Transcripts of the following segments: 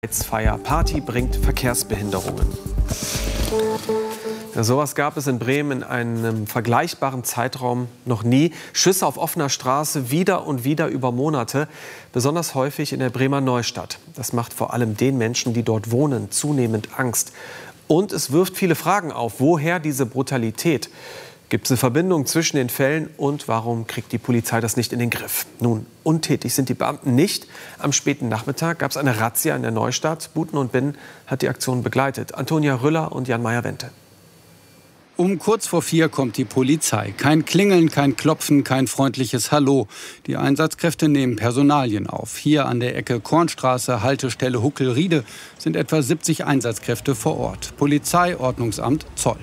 Feier. Party bringt Verkehrsbehinderungen. Ja, sowas gab es in Bremen in einem vergleichbaren Zeitraum noch nie. Schüsse auf offener Straße wieder und wieder über Monate, besonders häufig in der Bremer Neustadt. Das macht vor allem den Menschen, die dort wohnen, zunehmend Angst. Und es wirft viele Fragen auf. Woher diese Brutalität? Gibt es eine Verbindung zwischen den Fällen und warum kriegt die Polizei das nicht in den Griff? Nun, untätig sind die Beamten nicht. Am späten Nachmittag gab es eine Razzia in der Neustadt. Buten und Binnen hat die Aktion begleitet. Antonia Rüller und Jan Meyer-Wente. Um kurz vor 4 kommt die Polizei. Kein Klingeln, kein Klopfen, kein freundliches Hallo. Die Einsatzkräfte nehmen Personalien auf. Hier an der Ecke Kornstraße, Haltestelle Huckelriede sind etwa 70 Einsatzkräfte vor Ort. Polizei, Ordnungsamt, Zoll.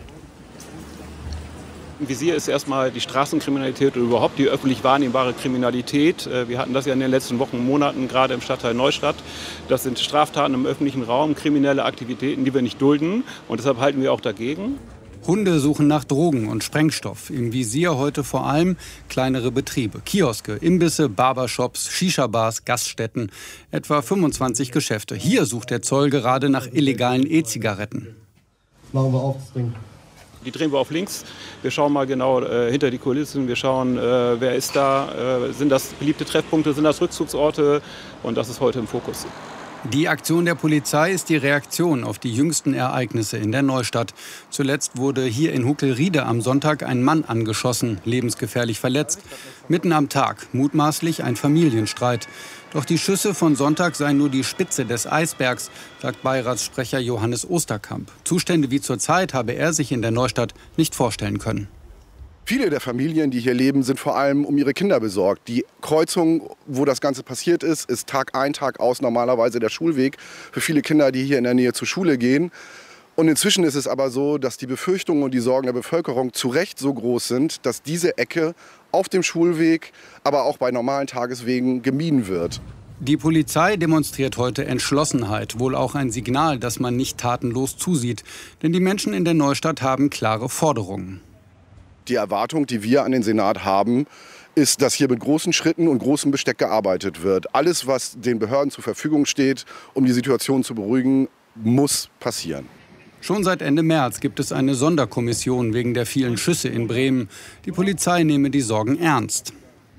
Im Visier ist erstmal die Straßenkriminalität und überhaupt die öffentlich wahrnehmbare Kriminalität. Wir hatten das ja in den letzten Wochen und Monaten, gerade im Stadtteil Neustadt. Das sind Straftaten im öffentlichen Raum, kriminelle Aktivitäten, die wir nicht dulden. Und deshalb halten wir auch dagegen. Hunde suchen nach Drogen und Sprengstoff. Im Visier heute vor allem kleinere Betriebe. Kioske, Imbisse, Barbershops, Shisha-Bars, Gaststätten. Etwa 25 Geschäfte. Hier sucht der Zoll gerade nach illegalen E-Zigaretten. Machen wir auf das Ding. Die drehen wir auf links. Wir schauen mal genau hinter die Kulissen. Wir schauen, wer ist da. Sind das beliebte Treffpunkte, sind das Rückzugsorte? Und das ist heute im Fokus. Die Aktion der Polizei ist die Reaktion auf die jüngsten Ereignisse in der Neustadt. Zuletzt wurde hier in Huckelriede am Sonntag ein Mann angeschossen, lebensgefährlich verletzt. Mitten am Tag, mutmaßlich ein Familienstreit. Doch die Schüsse von Sonntag seien nur die Spitze des Eisbergs, sagt Beiratssprecher Johannes Osterkamp. Zustände wie zurzeit habe er sich in der Neustadt nicht vorstellen können. Viele der Familien, die hier leben, sind vor allem um ihre Kinder besorgt. Die Kreuzung, wo das Ganze passiert ist Tag ein, Tag aus normalerweise der Schulweg für viele Kinder, die hier in der Nähe zur Schule gehen. Und inzwischen ist es aber so, dass die Befürchtungen und die Sorgen der Bevölkerung zu Recht so groß sind, dass diese Ecke auf dem Schulweg, aber auch bei normalen Tageswegen gemieden wird. Die Polizei demonstriert heute Entschlossenheit, wohl auch ein Signal, dass man nicht tatenlos zusieht. Denn die Menschen in der Neustadt haben klare Forderungen. Die Erwartung, die wir an den Senat haben, ist, dass hier mit großen Schritten und großem Besteck gearbeitet wird. Alles, was den Behörden zur Verfügung steht, um die Situation zu beruhigen, muss passieren. Schon seit Ende März gibt es eine Sonderkommission wegen der vielen Schüsse in Bremen. Die Polizei nehme die Sorgen ernst.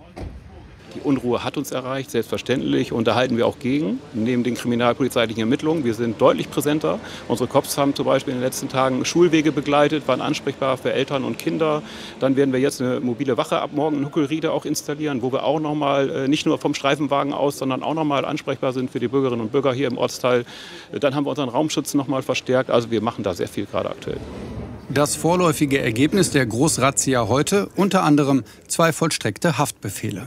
Die Unruhe hat uns erreicht, selbstverständlich. Und da halten wir auch gegen, neben den kriminalpolizeilichen Ermittlungen. Wir sind deutlich präsenter. Unsere Cops haben zum Beispiel in den letzten Tagen Schulwege begleitet, waren ansprechbar für Eltern und Kinder. Dann werden wir jetzt eine mobile Wache ab morgen in Huckelriede auch installieren, wo wir auch noch mal, nicht nur vom Streifenwagen aus, sondern auch noch mal ansprechbar sind für die Bürgerinnen und Bürger hier im Ortsteil. Dann haben wir unseren Raumschutz noch mal verstärkt. Also wir machen da sehr viel gerade aktuell. Das vorläufige Ergebnis der Großrazzia heute, unter anderem 2 vollstreckte Haftbefehle.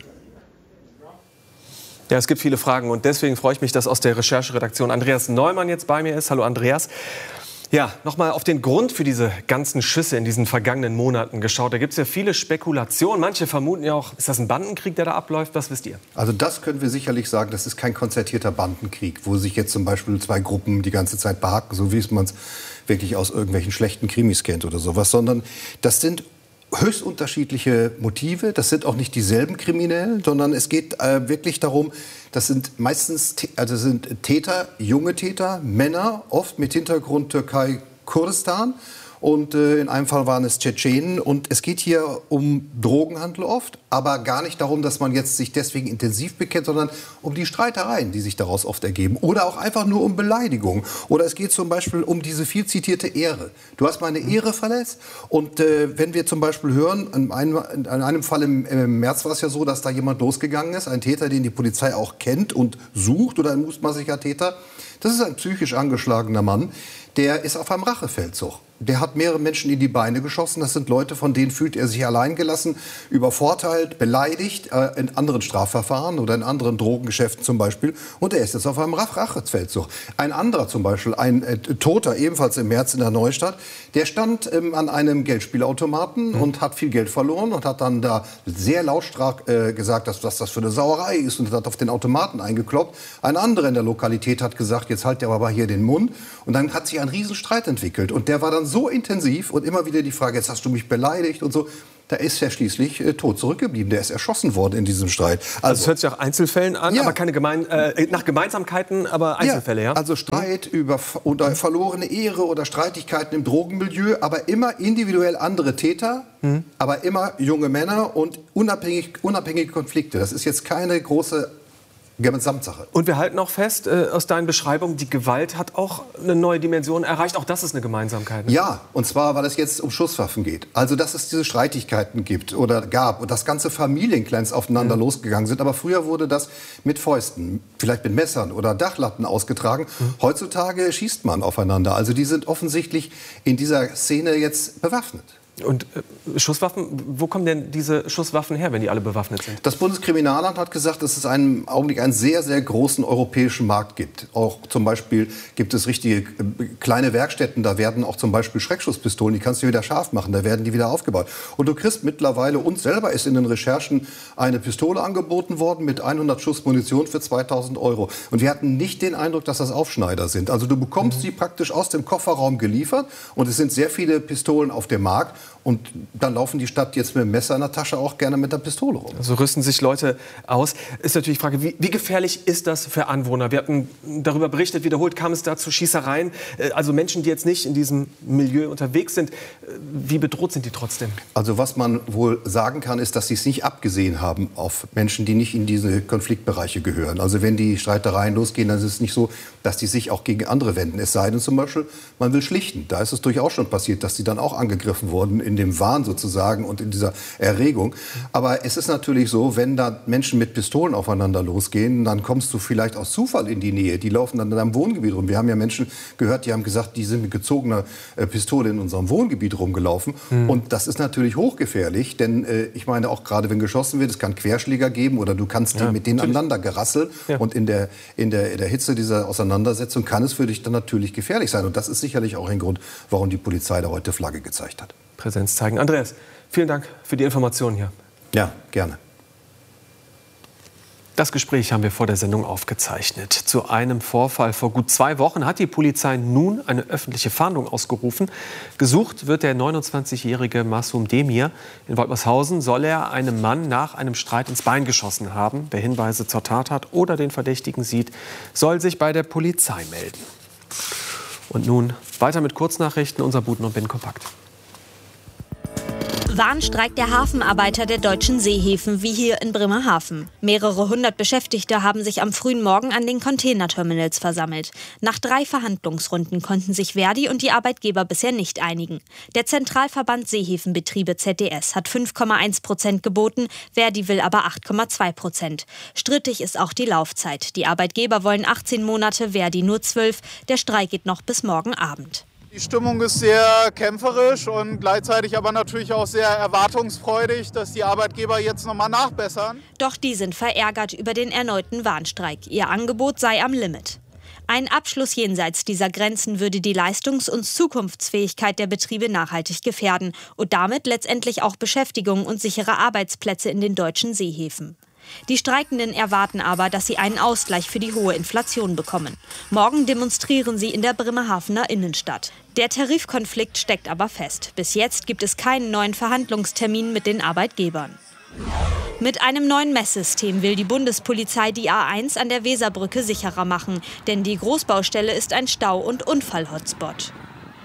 Ja, es gibt viele Fragen und deswegen freue ich mich, dass aus der Rechercheredaktion Andreas Neumann jetzt bei mir ist. Hallo Andreas. Ja, nochmal auf den Grund für diese ganzen Schüsse in diesen vergangenen Monaten geschaut. Da gibt es ja viele Spekulationen. Manche vermuten ja auch, ist das ein Bandenkrieg, der da abläuft? Was wisst ihr? Also das können wir sicherlich sagen, das ist kein konzertierter Bandenkrieg, wo sich jetzt zum Beispiel 2 Gruppen die ganze Zeit behaken, so wie man es wirklich aus irgendwelchen schlechten Krimis kennt oder sowas, sondern das sind höchst unterschiedliche Motive. Das sind auch nicht dieselben Kriminellen, sondern es geht wirklich darum, das sind meistens sind Täter, junge Täter, Männer, oft mit Hintergrund Türkei, Kurdistan. Und in einem Fall waren es Tschetschenen. Und es geht hier um Drogenhandel oft, aber gar nicht darum, dass man jetzt sich deswegen intensiv bekennt, sondern um die Streitereien, die sich daraus oft ergeben. Oder auch einfach nur um Beleidigung. Oder es geht zum Beispiel um diese viel zitierte Ehre. Du hast meine Ehre verletzt. Und wenn wir zum Beispiel hören, in einem Fall im März war es ja so, dass da jemand losgegangen ist, ein Täter, den die Polizei auch kennt und sucht, oder ein mutmaßlicher Täter. Das ist ein psychisch angeschlagener Mann, der ist auf einem Rachefeldzug. Der hat mehrere Menschen in die Beine geschossen. Das sind Leute, von denen fühlt er sich alleingelassen, übervorteilt, beleidigt in anderen Strafverfahren oder in anderen Drogengeschäften zum Beispiel. Und er ist jetzt auf einem Rachefeldzug. Ein anderer zum Beispiel, ein Toter, ebenfalls im März in der Neustadt, der stand an einem Geldspielautomaten und hat viel Geld verloren und hat dann da sehr lautstark gesagt, dass das für eine Sauerei ist und hat auf den Automaten eingekloppt. Ein anderer in der Lokalität hat gesagt, jetzt halt der aber hier den Mund. Und dann hat sich ein Riesenstreit entwickelt. Und der war dann so intensiv und immer wieder die Frage, jetzt hast du mich beleidigt und so. da ist er schließlich tot zurückgeblieben. Der ist erschossen worden in diesem Streit. Also es hört sich nach Einzelfällen an, aber keine nach Gemeinsamkeiten, aber Einzelfälle, ja? Also Streit über oder verlorene Ehre oder Streitigkeiten im Drogenmilieu, aber immer individuell andere Täter, aber immer junge Männer und unabhängige Konflikte. Das ist jetzt keine große Gesamtsache. Und wir halten auch fest, aus deinen Beschreibungen, die Gewalt hat auch eine neue Dimension erreicht. Auch das ist eine Gemeinsamkeit. Ne? Ja, und zwar, weil es jetzt um Schusswaffen geht. Also, dass es diese Streitigkeiten gibt oder gab und dass ganze Familienclans aufeinander losgegangen sind. Aber früher wurde das mit Fäusten, vielleicht mit Messern oder Dachlatten ausgetragen. Heutzutage schießt man aufeinander. Also, die sind offensichtlich in dieser Szene jetzt bewaffnet. Und Schusswaffen, wo kommen denn diese Schusswaffen her, wenn die alle bewaffnet sind? Das Bundeskriminalamt hat gesagt, dass es im Augenblick einen sehr, sehr großen europäischen Markt gibt. Auch zum Beispiel gibt es richtige kleine Werkstätten, da werden auch zum Beispiel Schreckschusspistolen, die kannst du wieder scharf machen, da werden die wieder aufgebaut. Und du kriegst mittlerweile, uns selber ist in den Recherchen eine Pistole angeboten worden mit 100 Schuss Munition für 2.000 €. Und wir hatten nicht den Eindruck, dass das Aufschneider sind. Also du bekommst sie praktisch aus dem Kofferraum geliefert und es sind sehr viele Pistolen auf dem Markt. Und dann laufen die Stadt jetzt mit dem Messer in der Tasche auch gerne mit der Pistole rum. So rüsten sich Leute aus. Ist natürlich die Frage, wie gefährlich ist das für Anwohner? Wir hatten darüber berichtet, wiederholt kam es da zu Schießereien. Also Menschen, die jetzt nicht in diesem Milieu unterwegs sind, wie bedroht sind die trotzdem? Also was man wohl sagen kann, ist, dass sie es nicht abgesehen haben auf Menschen, die nicht in diese Konfliktbereiche gehören. Also wenn die Streitereien losgehen, dann ist es nicht so, dass die sich auch gegen andere wenden. Es sei denn zum Beispiel, man will schlichten. Da ist es durchaus schon passiert, dass die dann auch angegriffen wurden in dem Wahn sozusagen und in dieser Erregung. Aber es ist natürlich so, wenn da Menschen mit Pistolen aufeinander losgehen, dann kommst du vielleicht aus Zufall in die Nähe. Die laufen dann in deinem Wohngebiet rum. Wir haben ja Menschen gehört, die haben gesagt, die sind mit gezogener Pistole in unserem Wohngebiet rumgelaufen. Und das ist natürlich hochgefährlich, denn ich meine, auch gerade wenn geschossen wird, es kann Querschläger geben oder du kannst die mit denen aneinander gerasseln. Ja. Und in der Hitze dieser Auseinandersetzung kann es für dich dann natürlich gefährlich sein. Und das ist sicherlich auch ein Grund, warum die Polizei da heute Flagge gezeigt hat. Präsenz zeigen. Andreas, vielen Dank für die Informationen hier. Ja, gerne. Das Gespräch haben wir vor der Sendung aufgezeichnet. Zu einem Vorfall vor gut 2 Wochen hat die Polizei nun eine öffentliche Fahndung ausgerufen. Gesucht wird der 29-jährige Masum Demir. In Woltmershausen soll er einem Mann nach einem Streit ins Bein geschossen haben. Wer Hinweise zur Tat hat oder den Verdächtigen sieht, soll sich bei der Polizei melden. Und nun weiter mit Kurznachrichten, unser Buten und Bin kompakt. Warnstreik der Hafenarbeiter der deutschen Seehäfen, wie hier in Bremerhaven. Mehrere hundert Beschäftigte haben sich am frühen Morgen an den Containerterminals versammelt. Nach 3 Verhandlungsrunden konnten sich Verdi und die Arbeitgeber bisher nicht einigen. Der Zentralverband Seehäfenbetriebe ZDS hat 5,1% geboten, Verdi will aber 8,2%. Strittig ist auch die Laufzeit. Die Arbeitgeber wollen 18 Monate, Verdi nur 12. Der Streik geht noch bis morgen Abend. Die Stimmung ist sehr kämpferisch und gleichzeitig aber natürlich auch sehr erwartungsfreudig, dass die Arbeitgeber jetzt nochmal nachbessern. Doch die sind verärgert über den erneuten Warnstreik. Ihr Angebot sei am Limit. Ein Abschluss jenseits dieser Grenzen würde die Leistungs- und Zukunftsfähigkeit der Betriebe nachhaltig gefährden und damit letztendlich auch Beschäftigung und sichere Arbeitsplätze in den deutschen Seehäfen. Die Streikenden erwarten aber, dass sie einen Ausgleich für die hohe Inflation bekommen. Morgen demonstrieren sie in der Bremerhavener Innenstadt. Der Tarifkonflikt steckt aber fest. Bis jetzt gibt es keinen neuen Verhandlungstermin mit den Arbeitgebern. Mit einem neuen Messsystem will die Bundespolizei die A1 an der Weserbrücke sicherer machen. Denn die Großbaustelle ist ein Stau- und Unfall-Hotspot.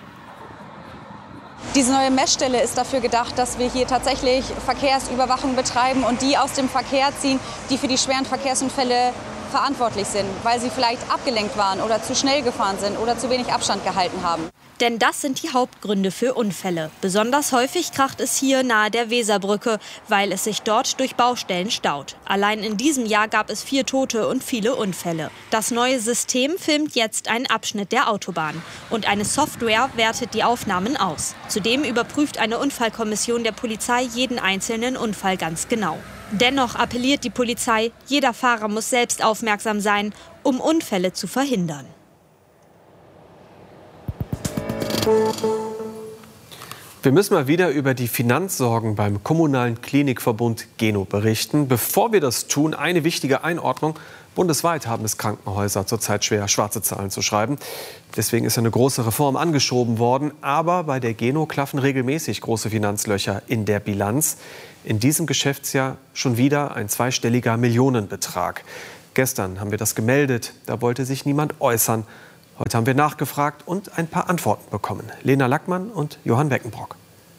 Diese neue Messstelle ist dafür gedacht, dass wir hier tatsächlich Verkehrsüberwachung betreiben und die aus dem Verkehr ziehen, die für die schweren Verkehrsunfälle verantwortlich sind, weil sie vielleicht abgelenkt waren oder zu schnell gefahren sind oder zu wenig Abstand gehalten haben. Denn das sind die Hauptgründe für Unfälle. Besonders häufig kracht es hier nahe der Weserbrücke, weil es sich dort durch Baustellen staut. Allein in diesem Jahr gab es 4 Tote und viele Unfälle. Das neue System filmt jetzt einen Abschnitt der Autobahn. Und eine Software wertet die Aufnahmen aus. Zudem überprüft eine Unfallkommission der Polizei jeden einzelnen Unfall ganz genau. Dennoch appelliert die Polizei, jeder Fahrer muss selbst aufmerksam sein, um Unfälle zu verhindern. Wir müssen mal wieder über die Finanzsorgen beim kommunalen Klinikverbund Geno berichten. Bevor wir das tun, eine wichtige Einordnung. Bundesweit haben es Krankenhäuser zurzeit schwer, schwarze Zahlen zu schreiben. Deswegen ist eine große Reform angeschoben worden. Aber bei der Geno klaffen regelmäßig große Finanzlöcher in der Bilanz. In diesem Geschäftsjahr schon wieder ein zweistelliger Millionenbetrag. Gestern haben wir das gemeldet. Da wollte sich niemand äußern. Heute haben wir nachgefragt und ein paar Antworten bekommen. Lena Lackmann und Johann Beckenbrock.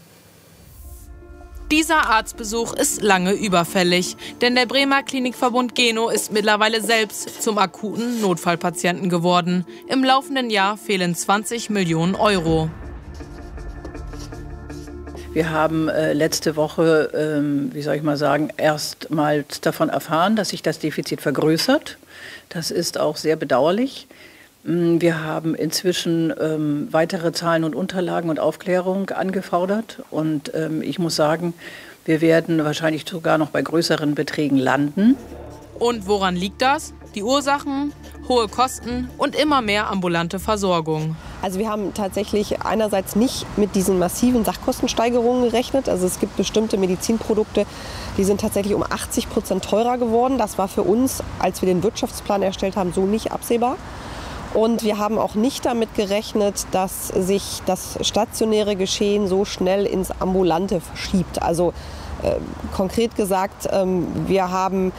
Dieser Arztbesuch ist lange überfällig, denn der Bremer Klinikverbund Geno ist mittlerweile selbst zum akuten Notfallpatienten geworden. Im laufenden Jahr fehlen 20 Millionen Euro. Wir haben letzte Woche, erstmals davon erfahren, dass sich das Defizit vergrößert. Das ist auch sehr bedauerlich. Wir haben inzwischen weitere Zahlen und Unterlagen und Aufklärung angefordert. Und ich muss sagen, wir werden wahrscheinlich sogar noch bei größeren Beträgen landen. Und woran liegt das? Die Ursachen, hohe Kosten und immer mehr ambulante Versorgung. Also wir haben tatsächlich einerseits nicht mit diesen massiven Sachkostensteigerungen gerechnet. Also es gibt bestimmte Medizinprodukte, die sind tatsächlich um 80% teurer geworden. Das war für uns, als wir den Wirtschaftsplan erstellt haben, so nicht absehbar. Und wir haben auch nicht damit gerechnet, dass sich das stationäre Geschehen so schnell ins Ambulante verschiebt. Also konkret gesagt, wir haben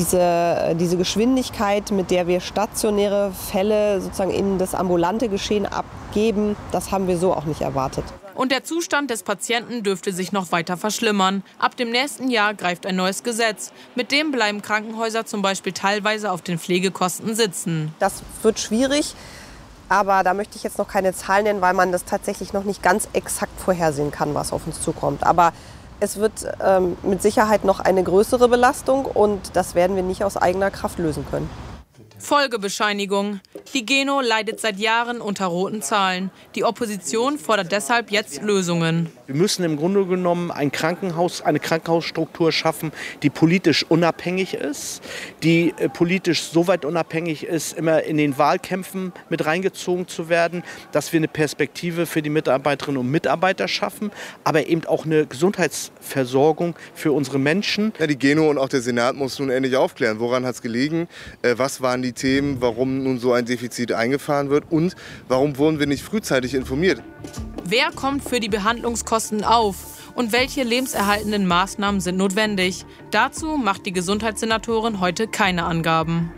diese Geschwindigkeit, mit der wir stationäre Fälle sozusagen in das ambulante Geschehen abgeben, das haben wir so auch nicht erwartet. Und der Zustand des Patienten dürfte sich noch weiter verschlimmern. Ab dem nächsten Jahr greift ein neues Gesetz. Mit dem bleiben Krankenhäuser zum Beispiel teilweise auf den Pflegekosten sitzen. Das wird schwierig, aber da möchte ich jetzt noch keine Zahlen nennen, weil man das tatsächlich noch nicht ganz exakt vorhersehen kann, was auf uns zukommt. Aber es wird mit Sicherheit noch eine größere Belastung und das werden wir nicht aus eigener Kraft lösen können. Folgebescheinigung. Die Geno leidet seit Jahren unter roten Zahlen. Die Opposition fordert deshalb jetzt Lösungen. Wir müssen im Grunde genommen eine Krankenhausstruktur schaffen, die politisch unabhängig ist, die politisch so weit unabhängig ist, immer in den Wahlkämpfen mit reingezogen zu werden, dass wir eine Perspektive für die Mitarbeiterinnen und Mitarbeiter schaffen, aber eben auch eine Gesundheitsversorgung für unsere Menschen. Ja, die Geno und auch der Senat muss nun endlich aufklären, woran hat es gelegen, was waren die Themen, warum nun so ein Defizit eingefahren wird und warum wurden wir nicht frühzeitig informiert. Wer kommt für die Behandlungskosten auf und welche lebenserhaltenden Maßnahmen sind notwendig? Dazu macht die Gesundheitssenatorin heute keine Angaben.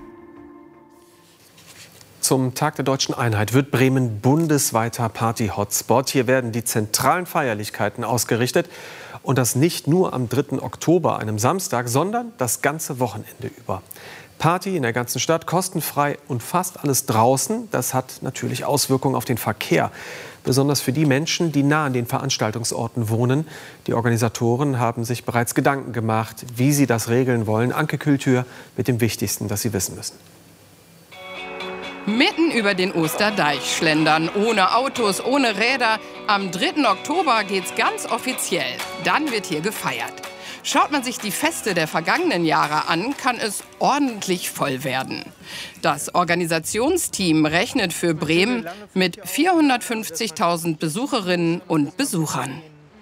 Zum Tag der Deutschen Einheit wird Bremen bundesweiter Party-Hotspot. Hier werden die zentralen Feierlichkeiten ausgerichtet. Und das nicht nur am 3. Oktober, einem Samstag, sondern das ganze Wochenende über. Party in der ganzen Stadt, kostenfrei und fast alles draußen. Das hat natürlich Auswirkungen auf den Verkehr. Besonders für die Menschen, die nah an den Veranstaltungsorten wohnen. Die Organisatoren haben sich bereits Gedanken gemacht, wie sie das regeln wollen. Anke Kühltür mit dem Wichtigsten, das Sie wissen müssen. Mitten über den Osterdeich schlendern, ohne Autos, ohne Räder. Am 3. Oktober geht's ganz offiziell. Dann wird hier gefeiert. Schaut man sich die Feste der vergangenen Jahre an, kann es ordentlich voll werden. Das Organisationsteam rechnet für Bremen mit 450.000 Besucherinnen und Besuchern.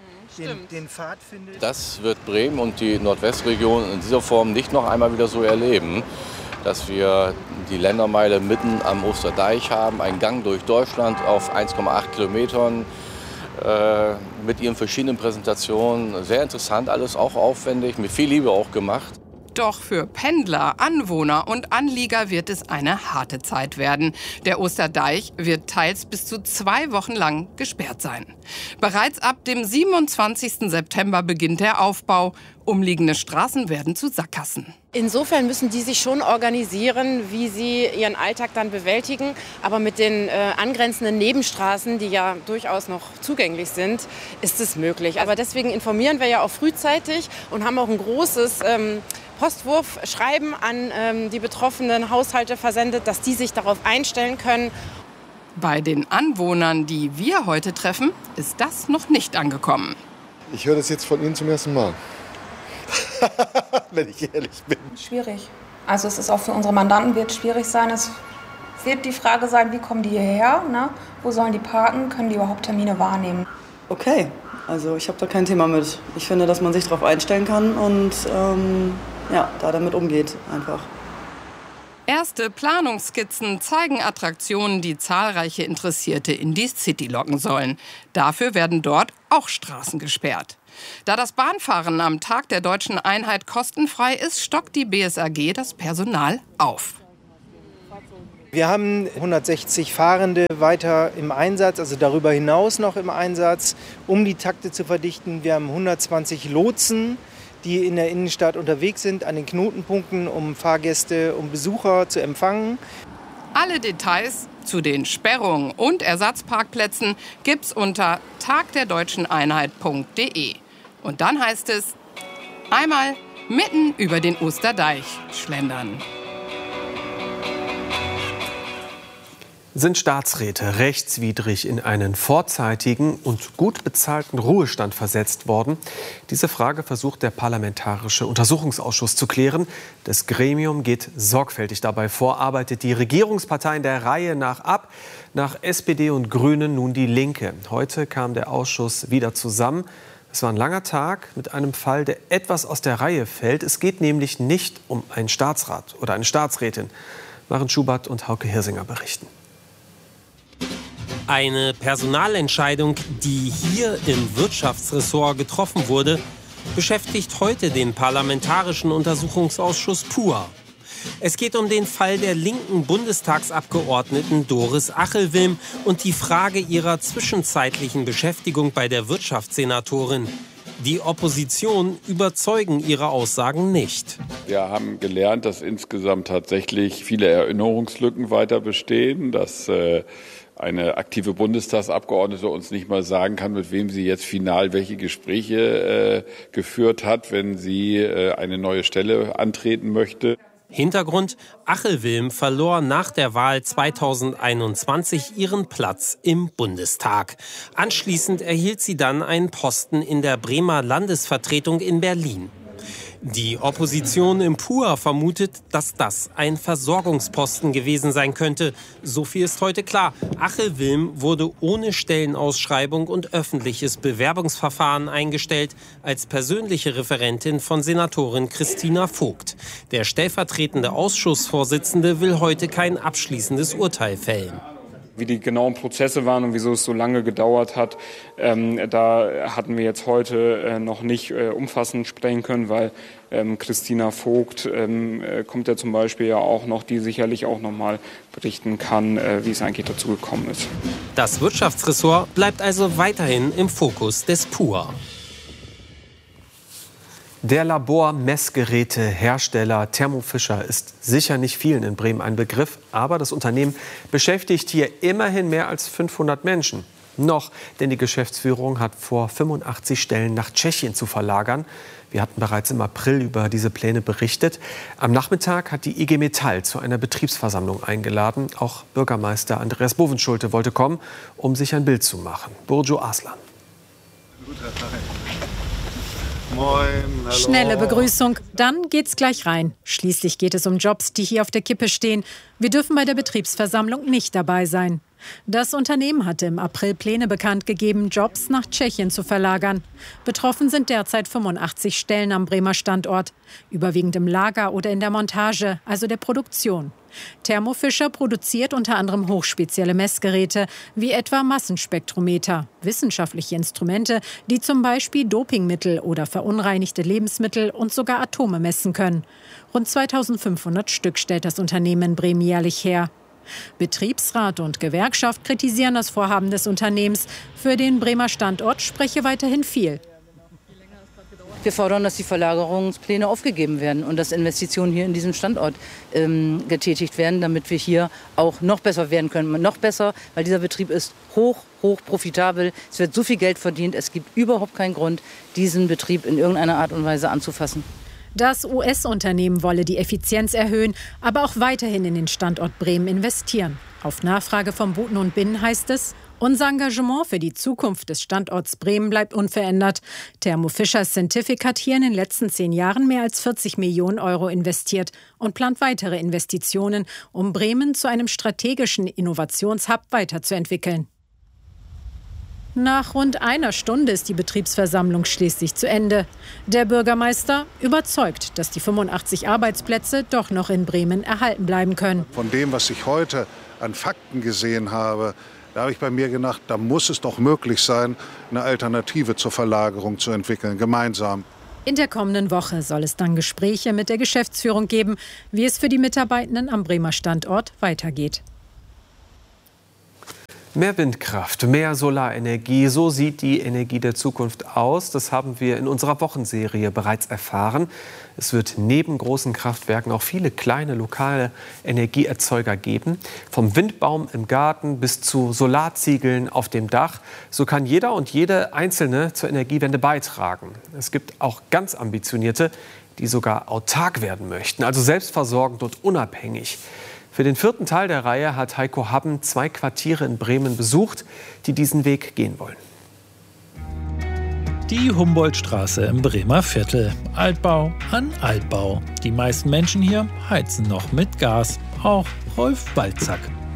Das wird Bremen und die Nordwestregion in dieser Form nicht noch einmal wieder so erleben, dass wir die Ländermeile mitten am Osterdeich haben, einen Gang durch Deutschland auf 1,8 Kilometern. Mit ihren verschiedenen Präsentationen. Sehr interessant alles, auch aufwendig, mit viel Liebe auch gemacht. Doch für Pendler, Anwohner und Anlieger wird es eine harte Zeit werden. Der Osterdeich wird teils bis zu 2 Wochen lang gesperrt sein. Bereits ab dem 27. September beginnt der Aufbau. Umliegende Straßen werden zu Sackgassen. Insofern müssen die sich schon organisieren, wie sie ihren Alltag dann bewältigen. Aber mit den angrenzenden Nebenstraßen, die ja durchaus noch zugänglich sind, ist es möglich. Aber deswegen informieren wir ja auch frühzeitig und haben auch ein großes Postwurfschreiben an die betroffenen Haushalte versendet, dass die sich darauf einstellen können. Bei den Anwohnern, die wir heute treffen, ist das noch nicht angekommen. Ich höre das jetzt von Ihnen zum ersten Mal. Wenn ich ehrlich bin. Schwierig. Also es ist auch für unsere Mandanten wird schwierig sein. Es wird die Frage sein, wie kommen die hierher? Ne? Wo sollen die parken? Können die überhaupt Termine wahrnehmen? Okay, Also ich habe da kein Thema mit. Ich finde, dass man sich darauf einstellen kann und da damit umgeht einfach. Erste Planungsskizzen zeigen Attraktionen, die zahlreiche Interessierte in die City locken sollen. Dafür werden dort auch Straßen gesperrt. Da das Bahnfahren am Tag der Deutschen Einheit kostenfrei ist, stockt die BSAG das Personal auf. Wir haben 160 Fahrende weiter im Einsatz, also darüber hinaus noch im Einsatz, um die Takte zu verdichten. Wir haben 120 Lotsen, die in der Innenstadt unterwegs sind, an den Knotenpunkten, um Fahrgäste, um Besucher zu empfangen. Alle Details zu den Sperrungen und Ersatzparkplätzen gibt's unter tagderdeutscheneinheit.de. Und dann heißt es, einmal mitten über den Osterdeich schlendern. Sind Staatsräte rechtswidrig in einen vorzeitigen und gut bezahlten Ruhestand versetzt worden? Diese Frage versucht der Parlamentarische Untersuchungsausschuss zu klären. Das Gremium geht sorgfältig dabei vor, arbeitet die Regierungsparteien der Reihe nach ab. Nach SPD und Grünen nun die Linke. Heute kam der Ausschuss wieder zusammen. Es war ein langer Tag mit einem Fall, der etwas aus der Reihe fällt. Es geht nämlich nicht um einen Staatsrat oder eine Staatsrätin. Maren Schubert und Hauke Hirsinger berichten. Eine Personalentscheidung, die hier im Wirtschaftsressort getroffen wurde, beschäftigt heute den Parlamentarischen Untersuchungsausschuss PUA. Es geht um den Fall der linken Bundestagsabgeordneten Doris Achelwilm und die Frage ihrer zwischenzeitlichen Beschäftigung bei der Wirtschaftssenatorin. Die Opposition überzeugen ihre Aussagen nicht. Wir haben gelernt, dass insgesamt tatsächlich viele Erinnerungslücken weiter bestehen, dass eine aktive Bundestagsabgeordnete uns nicht mal sagen kann, mit wem sie jetzt final welche Gespräche geführt hat, wenn sie eine neue Stelle antreten möchte. Hintergrund: Achelwilm verlor nach der Wahl 2021 ihren Platz im Bundestag. Anschließend erhielt sie dann einen Posten in der Bremer Landesvertretung in Berlin. Die Opposition im PUA vermutet, dass das ein Versorgungsposten gewesen sein könnte. So viel ist heute klar. Achelwilm wurde ohne Stellenausschreibung und öffentliches Bewerbungsverfahren eingestellt als persönliche Referentin von Senatorin Christina Vogt. Der stellvertretende Ausschussvorsitzende will heute kein abschließendes Urteil fällen. Wie die genauen Prozesse waren und wieso es so lange gedauert hat, da hatten wir jetzt heute noch nicht umfassend sprechen können, weil Christina Vogt kommt ja zum Beispiel ja auch noch, die sicherlich auch noch mal berichten kann, wie es eigentlich dazu gekommen ist. Das Wirtschaftsressort bleibt also weiterhin im Fokus des PUA. Der Labor-Messgerätehersteller Thermo Fischer ist sicher nicht vielen in Bremen ein Begriff, aber das Unternehmen beschäftigt hier immerhin mehr als 500 Menschen. Noch, denn die Geschäftsführung hat vor, 85 Stellen nach Tschechien zu verlagern. Wir hatten bereits im April über diese Pläne berichtet. Am Nachmittag hat die IG Metall zu einer Betriebsversammlung eingeladen. Auch Bürgermeister Andreas Bovenschulte wollte kommen, um sich ein Bild zu machen. Burjo Aslan. Moin, hallo. Schnelle Begrüßung, dann geht's gleich rein. Schließlich geht es um Jobs, die hier auf der Kippe stehen. Wir dürfen bei der Betriebsversammlung nicht dabei sein. Das Unternehmen hatte im April Pläne bekannt gegeben, Jobs nach Tschechien zu verlagern. Betroffen sind derzeit 85 Stellen am Bremer Standort, überwiegend im Lager oder in der Montage, also der Produktion. Thermo Fischer produziert unter anderem hochspezielle Messgeräte, wie etwa Massenspektrometer, wissenschaftliche Instrumente, die zum Beispiel Dopingmittel oder verunreinigte Lebensmittel und sogar Atome messen können. Rund 2500 Stück stellt das Unternehmen in Bremen jährlich her. Betriebsrat und Gewerkschaft kritisieren das Vorhaben des Unternehmens. Für den Bremer Standort spreche weiterhin viel. Wir fordern, dass die Verlagerungspläne aufgegeben werden und dass Investitionen hier in diesem Standort getätigt werden, damit wir hier auch noch besser werden können. Noch besser, weil dieser Betrieb ist hoch profitabel. Es wird so viel Geld verdient. Es gibt überhaupt keinen Grund, diesen Betrieb in irgendeiner Art und Weise anzufassen. Das US-Unternehmen wolle die Effizienz erhöhen, aber auch weiterhin in den Standort Bremen investieren. Auf Nachfrage von Buten und Binnen heißt es, unser Engagement für die Zukunft des Standorts Bremen bleibt unverändert. Thermo Fisher Scientific hat hier in den letzten 10 Jahren mehr als 40 Millionen Euro investiert und plant weitere Investitionen, um Bremen zu einem strategischen Innovationshub weiterzuentwickeln. Nach rund einer Stunde ist die Betriebsversammlung schließlich zu Ende. Der Bürgermeister überzeugt, dass die 85 Arbeitsplätze doch noch in Bremen erhalten bleiben können. Von dem, was ich heute an Fakten gesehen habe, da habe ich bei mir gedacht, da muss es doch möglich sein, eine Alternative zur Verlagerung zu entwickeln, gemeinsam. In der kommenden Woche soll es dann Gespräche mit der Geschäftsführung geben, wie es für die Mitarbeitenden am Bremer Standort weitergeht. Mehr Windkraft, mehr Solarenergie, so sieht die Energie der Zukunft aus. Das haben wir in unserer Wochenserie bereits erfahren. Es wird neben großen Kraftwerken auch viele kleine lokale Energieerzeuger geben. Vom Windbaum im Garten bis zu Solarziegeln auf dem Dach. So kann jeder und jede Einzelne zur Energiewende beitragen. Es gibt auch ganz ambitionierte, die sogar autark werden möchten, also selbstversorgend und unabhängig. Für den 4. Teil der Reihe hat Heiko Habben 2 Quartiere in Bremen besucht, die diesen Weg gehen wollen. Die Humboldtstraße im Bremer Viertel. Altbau an Altbau. Die meisten Menschen hier heizen noch mit Gas. Auch Rolf Balzack.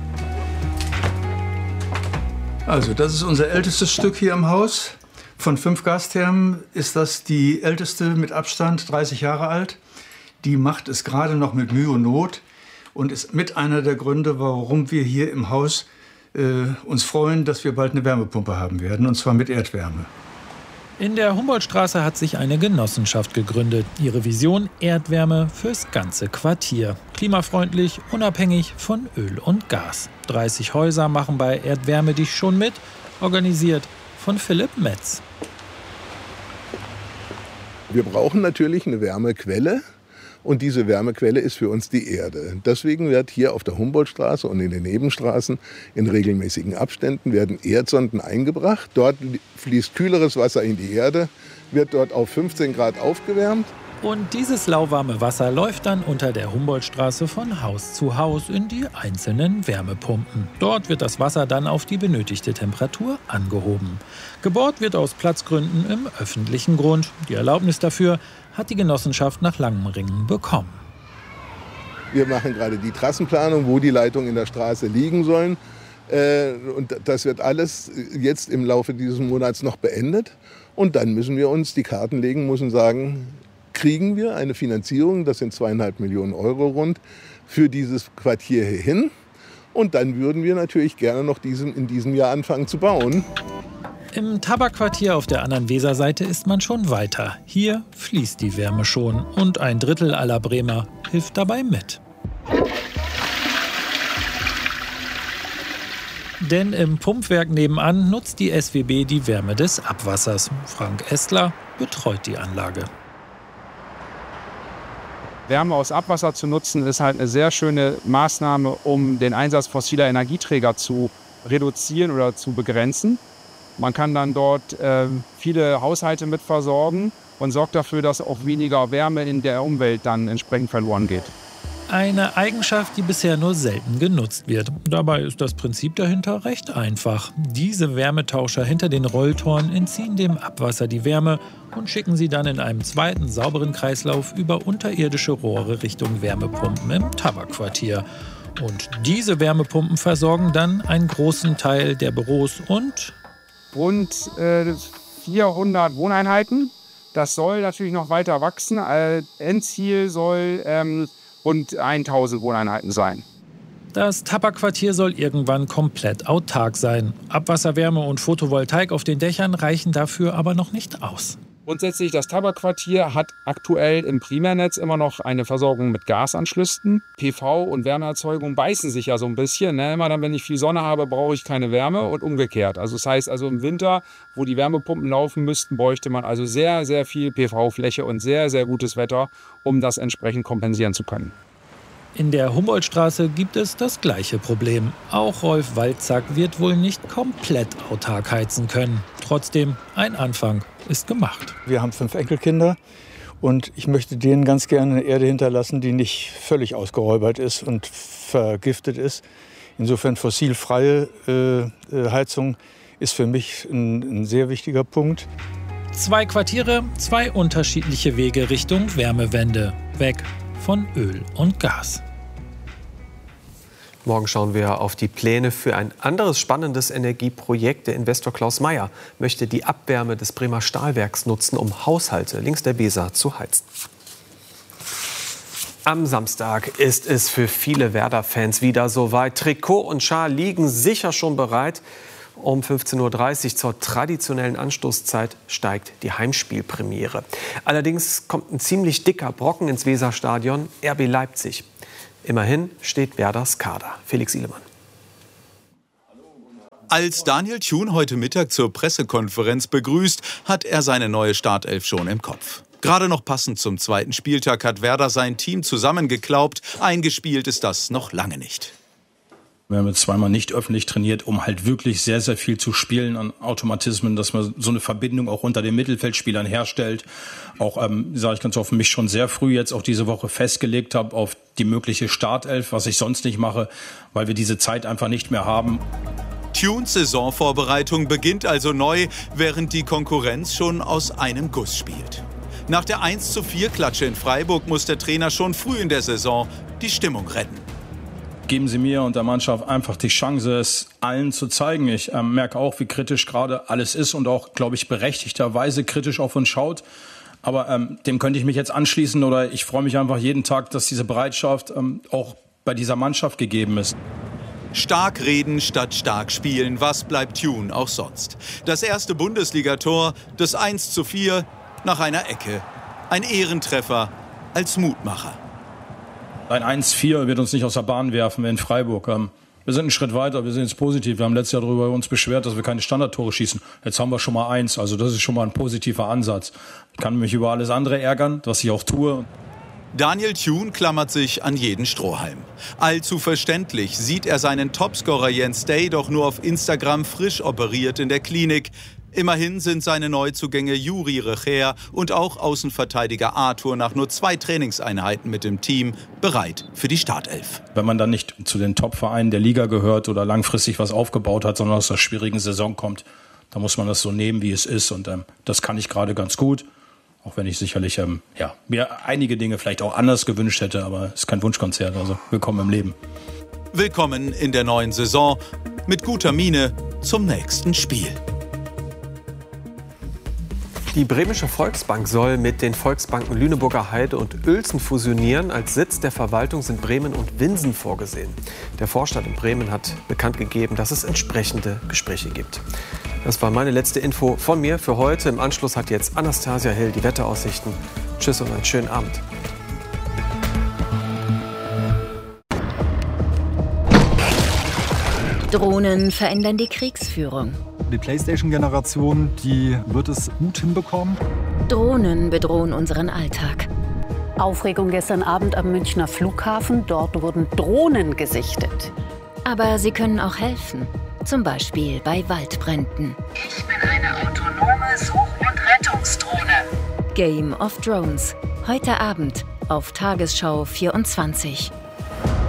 Also das ist unser ältestes Stück hier im Haus. Von 5 Gasthermen ist das die älteste mit Abstand, 30 Jahre alt. Die macht es gerade noch mit Mühe und Not. Und ist mit einer der Gründe, warum wir hier im Haus uns freuen, dass wir bald eine Wärmepumpe haben werden, und zwar mit Erdwärme. In der Humboldtstraße hat sich eine Genossenschaft gegründet. Ihre Vision: Erdwärme fürs ganze Quartier. Klimafreundlich, unabhängig von Öl und Gas. 30 Häuser machen bei Erdwärme dich schon mit. Organisiert von Philipp Metz. Wir brauchen natürlich eine Wärmequelle. Und diese Wärmequelle ist für uns die Erde. Deswegen wird hier auf der Humboldtstraße und in den Nebenstraßen in regelmäßigen Abständen werden Erdsonden eingebracht. Dort fließt kühleres Wasser in die Erde, wird dort auf 15 Grad aufgewärmt. Und dieses lauwarme Wasser läuft dann unter der Humboldtstraße von Haus zu Haus in die einzelnen Wärmepumpen. Dort wird das Wasser dann auf die benötigte Temperatur angehoben. Gebohrt wird aus Platzgründen im öffentlichen Grund. Die Erlaubnis dafür hat die Genossenschaft nach langem Ringen bekommen. Wir machen gerade die Trassenplanung, wo die Leitungen in der Straße liegen sollen. Und das wird alles jetzt im Laufe dieses Monats noch beendet. Und dann müssen wir uns die Karten legen, müssen sagen, kriegen wir eine Finanzierung, das sind 2,5 Millionen Euro rund, für dieses Quartier hier hin. Und dann würden wir natürlich gerne noch in diesem Jahr anfangen zu bauen. Im Tabakquartier auf der anderen Weserseite ist man schon weiter. Hier fließt die Wärme schon und ein Drittel aller Bremer hilft dabei mit. Denn im Pumpwerk nebenan nutzt die SWB die Wärme des Abwassers. Frank Estler betreut die Anlage. Wärme aus Abwasser zu nutzen, ist halt eine sehr schöne Maßnahme, um den Einsatz fossiler Energieträger zu reduzieren oder zu begrenzen. Man kann dann dort viele Haushalte mit versorgen und sorgt dafür, dass auch weniger Wärme in der Umwelt dann entsprechend verloren geht. Eine Eigenschaft, die bisher nur selten genutzt wird. Dabei ist das Prinzip dahinter recht einfach. Diese Wärmetauscher hinter den Rolltoren entziehen dem Abwasser die Wärme und schicken sie dann in einem zweiten sauberen Kreislauf über unterirdische Rohre Richtung Wärmepumpen im Tabakquartier. Und diese Wärmepumpen versorgen dann einen großen Teil der Büros und rund 400 Wohneinheiten. Das soll natürlich noch weiter wachsen. Endziel soll rund 1000 Wohneinheiten sein. Das Tabakquartier soll irgendwann komplett autark sein. Abwasserwärme und Photovoltaik auf den Dächern reichen dafür aber noch nicht aus. Grundsätzlich, das Tabakquartier hat aktuell im Primärnetz immer noch eine Versorgung mit Gasanschlüssen. PV und Wärmeerzeugung beißen sich ja so ein bisschen. Immer dann, wenn ich viel Sonne habe, brauche ich keine Wärme und umgekehrt. Also das heißt, also im Winter, wo die Wärmepumpen laufen müssten, bräuchte man also sehr, sehr viel PV-Fläche und sehr, sehr gutes Wetter, um das entsprechend kompensieren zu können. In der Humboldtstraße gibt es das gleiche Problem. Auch Rolf Walzack wird wohl nicht komplett autark heizen können. Trotzdem, ein Anfang ist gemacht. Wir haben 5 Enkelkinder und ich möchte denen ganz gerne eine Erde hinterlassen, die nicht völlig ausgeräubert ist und vergiftet ist. Insofern fossilfreie Heizung ist für mich ein sehr wichtiger Punkt. 2 Quartiere, 2 unterschiedliche Wege Richtung Wärmewende. Weg von Öl und Gas. Morgen schauen wir auf die Pläne für ein anderes spannendes Energieprojekt. Der Investor Klaus Meyer möchte die Abwärme des Bremer Stahlwerks nutzen, um Haushalte links der Weser zu heizen. Am Samstag ist es für viele Werder-Fans wieder soweit. Trikot und Schal liegen sicher schon bereit. Um 15:30 Uhr zur traditionellen Anstoßzeit steigt die Heimspielpremiere. Allerdings kommt ein ziemlich dicker Brocken ins Weserstadion, RB Leipzig. Immerhin steht Werders Kader. Felix Ihlemann. Als Daniel Thun heute Mittag zur Pressekonferenz begrüßt, hat er seine neue Startelf schon im Kopf. Gerade noch passend zum zweiten Spieltag hat Werder sein Team zusammengeklaubt. Eingespielt ist das noch lange nicht. Wir haben jetzt zweimal nicht öffentlich trainiert, um halt wirklich sehr, sehr viel zu spielen an Automatismen, dass man so eine Verbindung auch unter den Mittelfeldspielern herstellt. Auch, sage ich ganz offen, mich schon sehr früh jetzt auch diese Woche festgelegt habe auf die mögliche Startelf, was ich sonst nicht mache, weil wir diese Zeit einfach nicht mehr haben. Thuns Saisonvorbereitung beginnt also neu, während die Konkurrenz schon aus einem Guss spielt. Nach der 1:4-Klatsche in Freiburg muss der Trainer schon früh in der Saison die Stimmung retten. Geben Sie mir und der Mannschaft einfach die Chance, es allen zu zeigen. Ich merke auch, wie kritisch gerade alles ist und auch, glaube ich, berechtigterweise kritisch auf uns schaut. Aber dem könnte ich mich jetzt anschließen oder ich freue mich einfach jeden Tag, dass diese Bereitschaft auch bei dieser Mannschaft gegeben ist. Stark reden statt stark spielen, was bleibt Thun auch sonst? Das erste Bundesligator, das 1:4 nach einer Ecke. Ein Ehrentreffer als Mutmacher. Ein 1:4 wird uns nicht aus der Bahn werfen wie in Freiburg. Wir sind einen Schritt weiter, wir sind jetzt positiv. Wir haben letztes Jahr darüber uns beschwert, dass wir keine Standardtore schießen. Jetzt haben wir schon mal 1, also das ist schon mal ein positiver Ansatz. Ich kann mich über alles andere ärgern, was ich auch tue. Daniel Thun klammert sich an jeden Strohhalm. Allzu verständlich sieht er seinen Topscorer Jens Day doch nur auf Instagram frisch operiert in der Klinik. Immerhin sind seine Neuzugänge Juri Recher und auch Außenverteidiger Arthur nach nur 2 Trainingseinheiten mit dem Team bereit für die Startelf. Wenn man dann nicht zu den Top-Vereinen der Liga gehört oder langfristig was aufgebaut hat, sondern aus einer schwierigen Saison kommt, dann muss man das so nehmen, wie es ist. Und das kann ich gerade ganz gut. Auch wenn ich sicherlich mir einige Dinge vielleicht auch anders gewünscht hätte, aber es ist kein Wunschkonzert. Also willkommen im Leben. Willkommen in der neuen Saison mit guter Miene zum nächsten Spiel. Die Bremische Volksbank soll mit den Volksbanken Lüneburger Heide und Uelzen fusionieren. Als Sitz der Verwaltung sind Bremen und Winsen vorgesehen. Der Vorstand in Bremen hat bekannt gegeben, dass es entsprechende Gespräche gibt. Das war meine letzte Info von mir für heute. Im Anschluss hat jetzt Anastasia Hill die Wetteraussichten. Tschüss und einen schönen Abend. Drohnen verändern die Kriegsführung. Die PlayStation-Generation, die wird es gut hinbekommen. Drohnen bedrohen unseren Alltag. Aufregung gestern Abend am Münchner Flughafen. Dort wurden Drohnen gesichtet. Aber sie können auch helfen. Zum Beispiel bei Waldbränden. Ich bin eine autonome Such- und Rettungsdrohne. Game of Drones. Heute Abend auf Tagesschau 24.